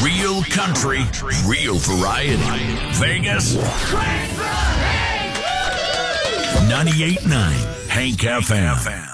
Real country, real variety. Vegas, 98.9 Hank FM.